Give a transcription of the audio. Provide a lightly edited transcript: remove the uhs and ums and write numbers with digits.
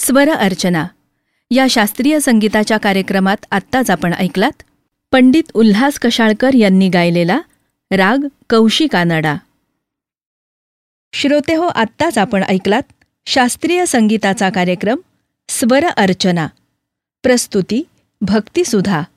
स्वर अर्चना या शास्त्रीय संगीताच्या कार्यक्रमात आत्ताच आपण ऐकलात पंडित उल्हास कशाळकर यांनी गायलेला राग कौशी कानडा. श्रोते हो, आत्ताच आपण ऐकलात शास्त्रीय संगीताचा कार्यक्रम स्वर अर्चना. प्रस्तुती भक्तिसुधा.